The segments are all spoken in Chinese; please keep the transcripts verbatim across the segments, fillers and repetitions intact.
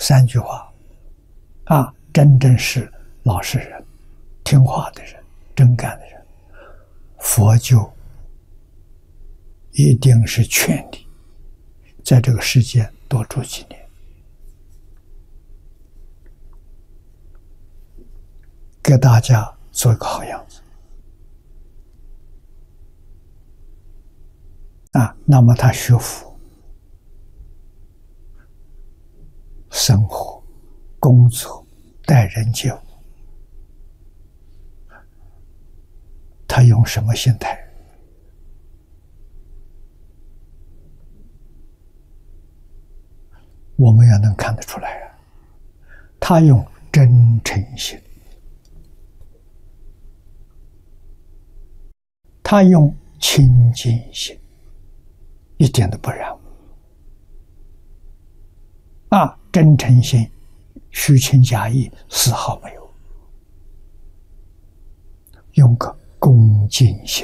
三句话啊，真正是老实人、听话的人、真干的人，佛就一定是劝你在这个世界多住几年，给大家做一个好样子啊。那么他学佛、生活、工作、待人接物，他用什么心态？我们也能看得出来啊。他用真诚心，他用清净心，一点都不染污啊！真诚心，虚情假意丝毫没有，用个恭敬心。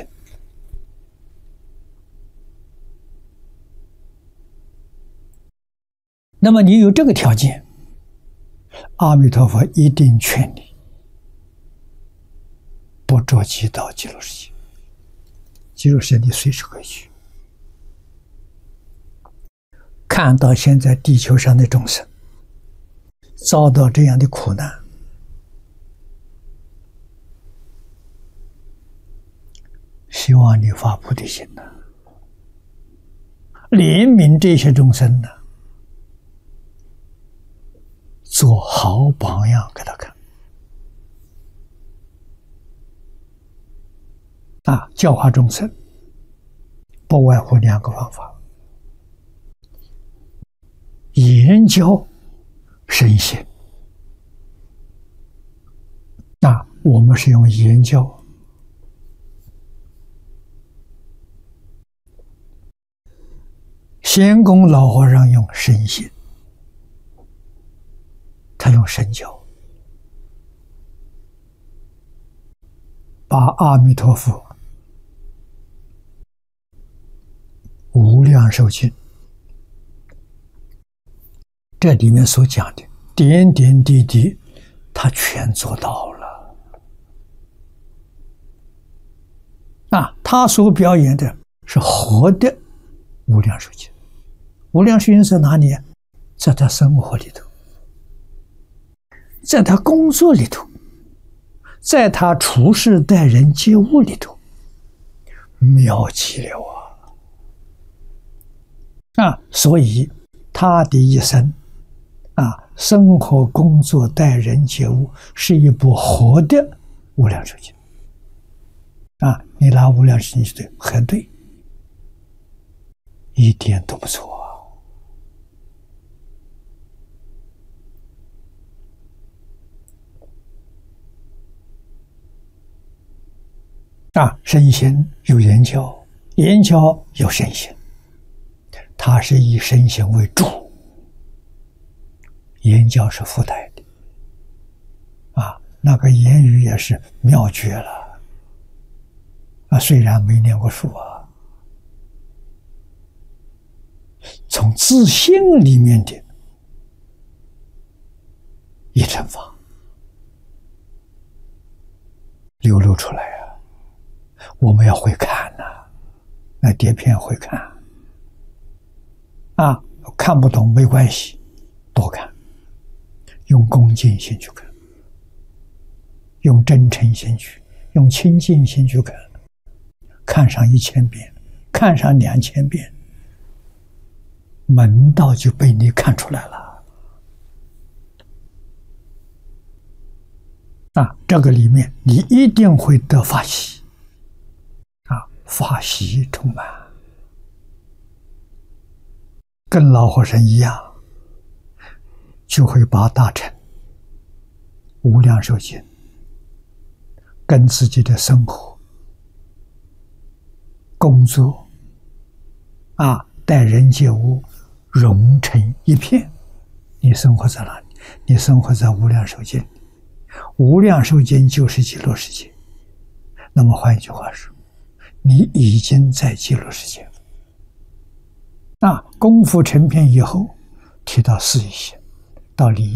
那么你有这个条件，阿弥陀佛一定劝你不着急到极乐世界。极乐世界你随时可以去。看到现在地球上的众生遭到这样的苦难，希望你发菩提心呐，怜悯这些众生呢，做好榜样给他看啊！教化众生不外乎两个方法：言教身心。那我们是用言教，仙公老和尚用身心，他用身教，把阿弥陀佛无量寿经这里面所讲的点点滴滴，他全做到了啊！他所表演的是活的无量寿经。无量寿经在哪里？在他生活里头，在他工作里头，在他处事待人接物里头，妙极了啊！啊，所以他的一生啊，生活、工作、待人接物，是一部活的无量寿经啊！你拿无量寿经去对，很对，一点都不错啊！啊，身心有言教，言教有身心，它是以身心为主，言教是附带的啊。那个言语也是妙绝了啊，虽然没念过书啊，从自性里面的一乘法流露出来啊。我们要会看呐、啊，那碟片会看啊，看不懂没关系，多看，用恭敬心去看，用真诚心去，用清净心去看，看上一千遍，看上两千遍，门道就被你看出来了啊！这个里面你一定会得法喜啊，法喜充满，跟老和尚一样，就会把大乘无量寿经跟自己的生活、工作啊、待人接物融成一片。你生活在哪里？你生活在无量寿经，无量寿经就是极乐世界。那么换一句话说，你已经在极乐世界了。啊，功夫成片以后，提到四依心， 到理